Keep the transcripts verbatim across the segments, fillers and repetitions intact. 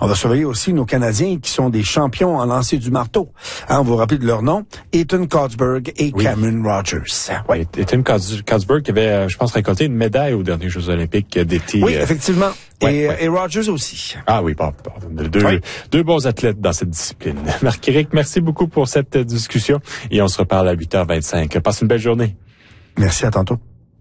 On va surveiller aussi nos Canadiens qui sont des champions en lancer du marteau. Hein, on va vous rappeler de leur nom, Ethan Kotsberg et oui. Cameron Rogers. Oui, Ethan Kotsberg qui avait, je pense, récolté une médaille aux derniers Jeux olympiques d'été. Oui, effectivement. Ouais, et, ouais. et Rogers aussi. Ah oui, bon, bon deux, oui. deux bons athlètes dans cette discipline. Marc-Éric, merci beaucoup pour cette discussion et on se reparle à huit heures vingt-cinq. Passe une belle journée. Merci, à tantôt.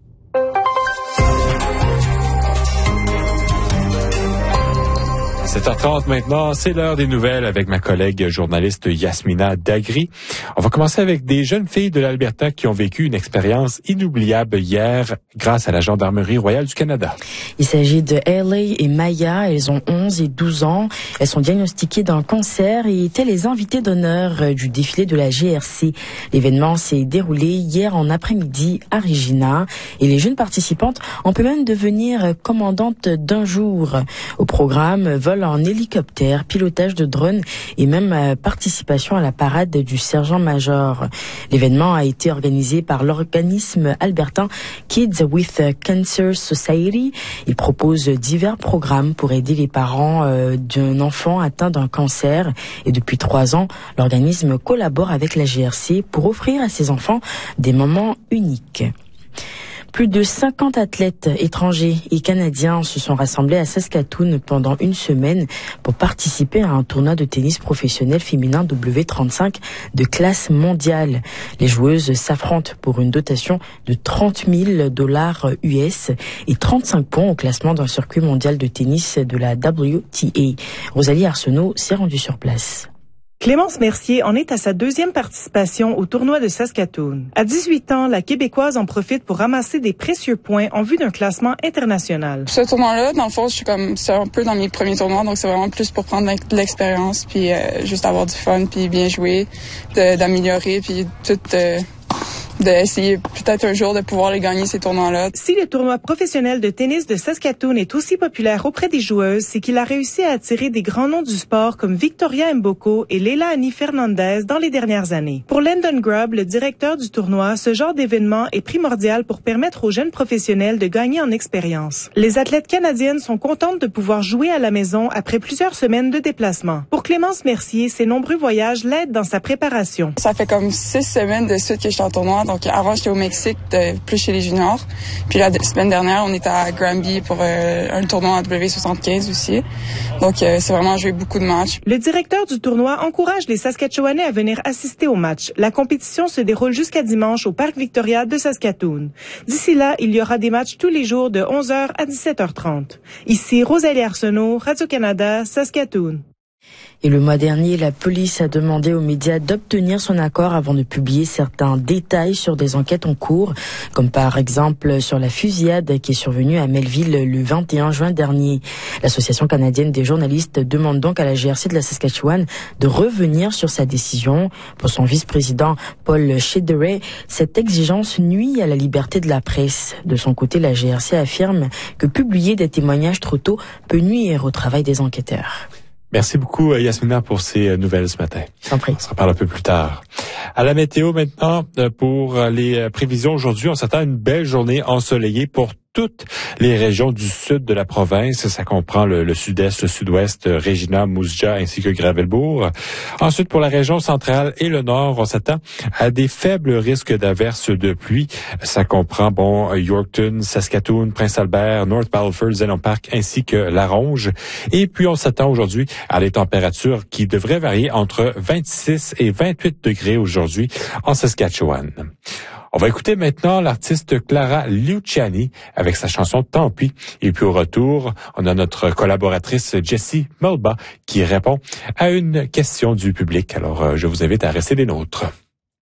sept heures trente maintenant, c'est l'heure des nouvelles avec ma collègue journaliste Yasmina Dagri. On va commencer avec des jeunes filles de l'Alberta qui ont vécu une expérience inoubliable hier grâce à la Gendarmerie royale du Canada. Il s'agit de Hailey et Maya, elles ont onze et douze ans. Elles sont diagnostiquées d'un cancer et étaient les invitées d'honneur du défilé de la G R C. L'événement s'est déroulé hier en après-midi à Regina et les jeunes participantes ont pu même devenir commandantes d'un jour. Au programme, vol en hélicoptère, pilotage de drone et même euh, participation à la parade du sergent-major. L'événement a été organisé par l'organisme albertain Kids with Cancer Society. Il propose divers programmes pour aider les parents euh, d'un enfant atteint d'un cancer et depuis trois ans, l'organisme collabore avec la G R C pour offrir à ses enfants des moments uniques. Plus de cinquante athlètes étrangers et canadiens se sont rassemblés à Saskatoon pendant une semaine pour participer à un tournoi de tennis professionnel féminin W trente-cinq de classe mondiale. Les joueuses s'affrontent pour une dotation de trente mille dollars U S et trente-cinq points au classement d'un circuit mondial de tennis de la W T A. Rosalie Arsenault s'est rendue sur place. Clémence Mercier en est à sa deuxième participation au tournoi de Saskatoon. À dix-huit ans, la Québécoise en profite pour ramasser des précieux points en vue d'un classement international. Ce tournoi-là, dans le fond, je suis comme, c'est un peu dans mes premiers tournois, donc c'est vraiment plus pour prendre de l'expérience, puis euh, juste avoir du fun, puis bien jouer, de, d'améliorer, puis tout... Euh, d'essayer peut-être un jour de pouvoir les gagner, ces tournois-là. Si le tournoi professionnel de tennis de Saskatoon est aussi populaire auprès des joueuses, c'est qu'il a réussi à attirer des grands noms du sport comme Victoria Mboko et Leila Annie Fernandez dans les dernières années. Pour Landon Grubb, le directeur du tournoi, ce genre d'événement est primordial pour permettre aux jeunes professionnels de gagner en expérience. Les athlètes canadiennes sont contentes de pouvoir jouer à la maison après plusieurs semaines de déplacement. Pour Clémence Mercier, ses nombreux voyages l'aident dans sa préparation. Ça fait comme six semaines de suite que je suis en tournoi. Donc, avant, j'étais au Mexique, de, plus chez les juniors. Puis la semaine dernière, on était à Granby pour euh, un tournoi en W soixante-quinze aussi. Donc, euh, c'est vraiment joué beaucoup de matchs. Le directeur du tournoi encourage les Saskatchewanais à venir assister au match. La compétition se déroule jusqu'à dimanche au Parc Victoria de Saskatoon. D'ici là, il y aura des matchs tous les jours de onze heures à dix-sept heures trente. Ici, Rosalie Arsenault, Radio-Canada, Saskatoon. Et le mois dernier, la police a demandé aux médias d'obtenir son accord avant de publier certains détails sur des enquêtes en cours, comme par exemple sur la fusillade qui est survenue à Melville le vingt et un juin dernier. L'Association canadienne des journalistes demande donc à la G R C de la Saskatchewan de revenir sur sa décision. Pour son vice-président Paul Chederet, cette exigence nuit à la liberté de la presse. De son côté, la G R C affirme que publier des témoignages trop tôt peut nuire au travail des enquêteurs. Merci beaucoup, Yasmina, pour ces nouvelles ce matin. Sans prix. On se reparle un peu plus tard. À la météo maintenant, pour les prévisions aujourd'hui, on s'attend à une belle journée ensoleillée pour toutes les régions du sud de la province. Ça comprend le, le sud-est, le sud-ouest, Regina, Moose Jaw ainsi que Gravelbourg. Ensuite, pour la région centrale et le nord, on s'attend à des faibles risques d'averses de pluie. Ça comprend, bon, Yorkton, Saskatoon, Prince-Albert, North Battleford, Zénon Park ainsi que La Ronge. Et puis, on s'attend aujourd'hui à des températures qui devraient varier entre vingt-six et vingt-huit degrés aujourd'hui en Saskatchewan. On va écouter maintenant l'artiste Clara Luciani avec sa chanson Tant pis. Et puis au retour, on a notre collaboratrice Jessie Melba qui répond à une question du public. Alors, je vous invite à rester des nôtres.